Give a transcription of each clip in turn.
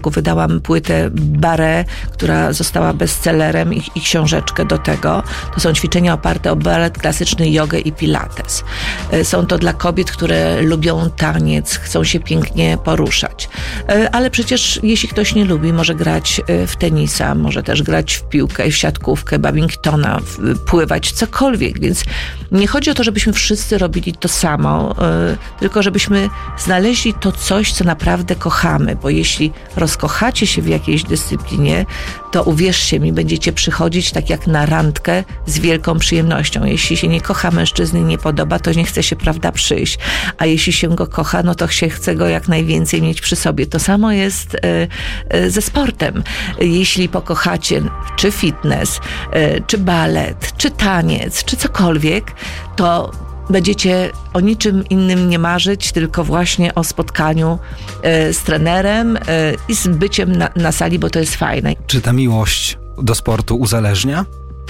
Wydałam płytę Barre, która została bestsellerem i książeczkę do tego. To są ćwiczenia oparte o balet klasyczny, jogę i pilates. Są to dla kobiet, które lubią taniec, chcą się pięknie poruszać. Ale przecież jeśli ktoś nie lubi, może grać w tenisa, może też grać w piłkę, w siatkówkę, badmintona, pływać, cokolwiek. Więc nie chodzi o to, żebyśmy wszyscy robili to samo, tylko żebyśmy znaleźli to coś, co naprawdę kochamy, bo jeśli rozkochacie się w jakiejś dyscyplinie, to uwierzcie mi, będziecie przychodzić tak jak na randkę z wielką przyjemnością. Jeśli się nie kocha mężczyzny, nie podoba, to nie chce się, prawda, przyjść. A jeśli się go kocha, no to się chce go jak najwięcej mieć przy sobie. To samo jest ze sportem. Jeśli pokochacie czy fitness, czy balet, czy taniec, czy cokolwiek, to będziecie o niczym innym nie marzyć, tylko właśnie o spotkaniu z trenerem i z byciem na sali, bo to jest fajne. Czy ta miłość do sportu uzależnia?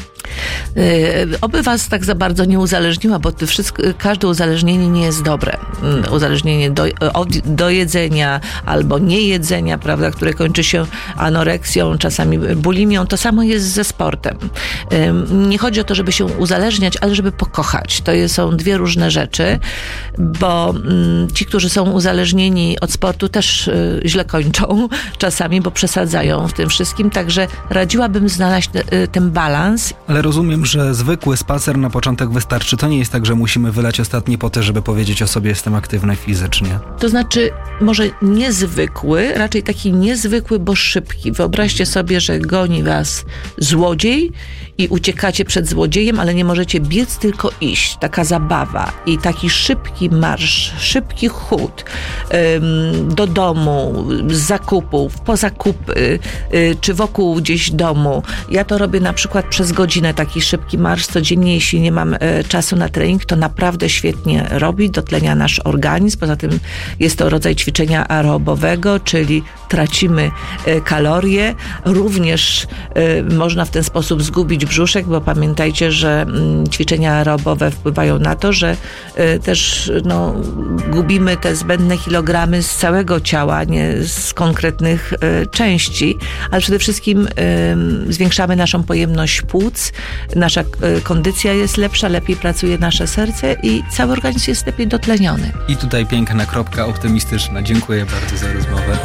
Oby was tak za bardzo nie uzależniła, bo każde uzależnienie nie jest dobre. Uzależnienie do jedzenia albo niejedzenia, prawda, które kończy się anoreksją, czasami bulimią, to samo jest ze sportem. Nie chodzi o to, żeby się uzależniać, ale żeby pokochać. To są dwie różne rzeczy, bo ci, którzy są uzależnieni od sportu, też źle kończą czasami, bo przesadzają w tym wszystkim, także radziłabym znaleźć ten balans. Ale rozumiem, że zwykły spacer na początek wystarczy. To nie jest tak, że musimy wylać ostatnie poty, żeby powiedzieć o sobie, jestem aktywny fizycznie. To znaczy, może niezwykły, raczej taki niezwykły, bo szybki. Wyobraźcie sobie, że goni was złodziej i uciekacie przed złodziejem, ale nie możecie biec, tylko iść. Taka zabawa i taki szybki marsz, szybki chód do domu, z zakupów, po zakupy, czy wokół gdzieś domu. Ja to robię na przykład przez godzinę, taki szybki marsz codziennie, jeśli nie mam czasu na trening, to naprawdę świetnie robi, dotlenia nasz organizm. Poza tym jest to rodzaj ćwiczenia aerobowego, czyli tracimy kalorie. Również można w ten sposób zgubić brzuszek, bo pamiętajcie, że ćwiczenia aerobowe wpływają na to, że też gubimy te zbędne kilogramy z całego ciała, nie z konkretnych części, ale przede wszystkim zwiększamy naszą pojemność płuc, nasza kondycja jest lepsza, lepiej pracuje nasze serce i cały organizm jest lepiej dotleniony. I tutaj piękna kropka optymistyczna. Dziękuję bardzo za rozmowę.